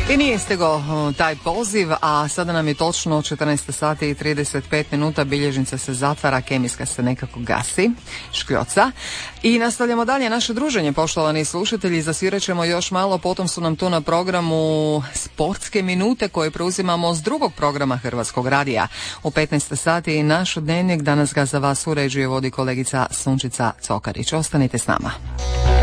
I nije stigao taj poziv, a sada nam je točno 14 sati i 35 minuta, bilježnica se zatvara, kemijska se nekako gasi, škljoca. I nastavljamo dalje naše druženje, poštovani slušatelji, zasvirat ćemo još malo, potom su nam tu na programu sportske minute koje preuzimamo s drugog programa Hrvatskog radija. U 15 sati naš dnevnik, danas ga za vas uređuje, vodi kolegica Sunčica Cokarić. Ostanite s nama.